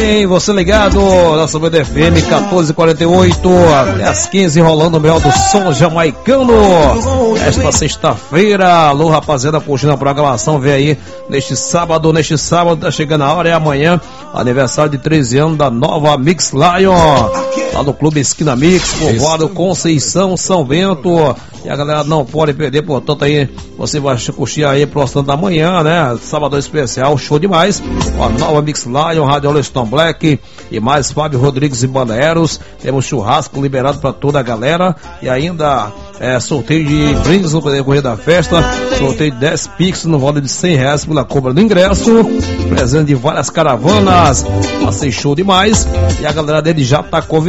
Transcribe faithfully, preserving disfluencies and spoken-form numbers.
bem? Você ligado? Nossa B D F M quatorze e quarenta e oito, até às quinze, rolando o melhor do som jamaicano. Esta sexta-feira, alô rapaziada, curtindo a programação, vem aí neste sábado, neste sábado, tá chegando a hora, é amanhã, aniversário de treze anos da nova Mix Lion, lá no Clube Esquina Mix, povoado Conceição, São Bento, e a galera não pode perder, portanto aí, você vai curtir aí pro stand da manhã, né, sábado especial, show demais, com a nova Mix Lion, Rádio Oleston Black, e mais Fábio Rodrigues e Banderos, temos churrasco liberado para toda a galera, e ainda é, sorteio de brindes no decorrer da festa, sorteio de dez pix no valor de cem reais pela compra do ingresso, presente de várias caravanas, passei show demais, e a galera dele já tá convidada